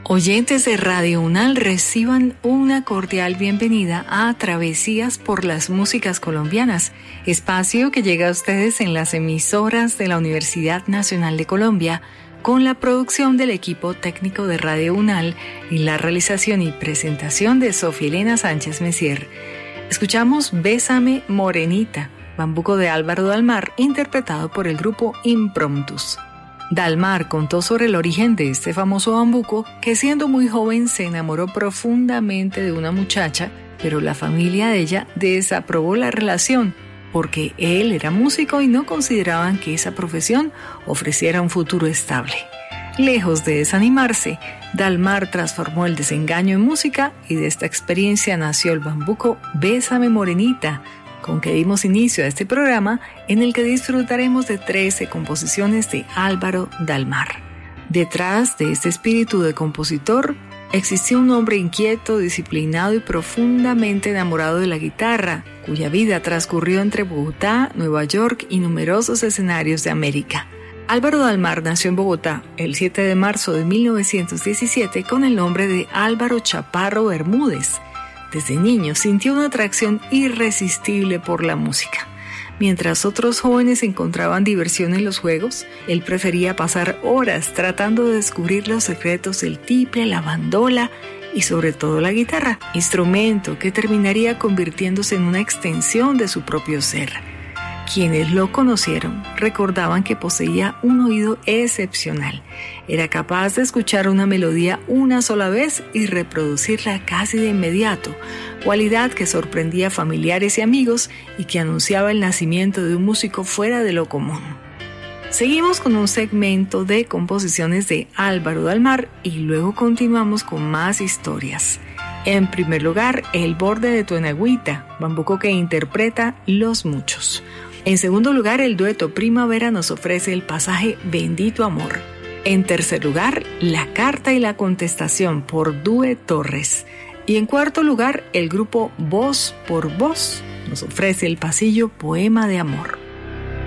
Oyentes de Radio UNAL, reciban una cordial bienvenida a Travesías por las Músicas Colombianas, espacio que llega a ustedes en las emisoras de la Universidad Nacional de Colombia, con la producción del equipo técnico de Radio UNAL y la realización y presentación de Sofía Elena Sánchez Messier. Escuchamos Bésame Morenita, bambuco de Álvaro Dalmar, interpretado por el grupo Impromptus. Dalmar contó sobre el origen de este famoso bambuco, que siendo muy joven se enamoró profundamente de una muchacha, pero la familia de ella desaprobó la relación porque él era músico y no consideraban que esa profesión ofreciera un futuro estable. Lejos de desanimarse, Dalmar transformó el desengaño en música y de esta experiencia nació el bambuco Bésame Morenita, con que dimos inicio a este programa en el que disfrutaremos de 13 composiciones de Álvaro Dalmar. Detrás de este espíritu de compositor existió un hombre inquieto, disciplinado y profundamente enamorado de la guitarra, cuya vida transcurrió entre Bogotá, Nueva York y numerosos escenarios de América. Álvaro Dalmar nació en Bogotá el 7 de marzo de 1917 con el nombre de Álvaro Chaparro Bermúdez. Desde niño sintió una atracción irresistible por la música. Mientras otros jóvenes encontraban diversión en los juegos, él prefería pasar horas tratando de descubrir los secretos del tiple, la bandola y sobre todo la guitarra, instrumento que terminaría convirtiéndose en una extensión de su propio ser. Quienes lo conocieron recordaban que poseía un oído excepcional. Era capaz de escuchar una melodía una sola vez y reproducirla casi de inmediato, cualidad que sorprendía a familiares y amigos y que anunciaba el nacimiento de un músico fuera de lo común. Seguimos con un segmento de composiciones de Álvaro Dalmar y luego continuamos con más historias. En primer lugar, El borde de tu enagüita, bambuco que interpreta Los Muchos. En segundo lugar, el dueto Primavera nos ofrece el pasaje Bendito Amor. En tercer lugar, La carta y la contestación por Due Torres. Y en cuarto lugar, el grupo Voz por Voz nos ofrece el pasillo Poema de Amor.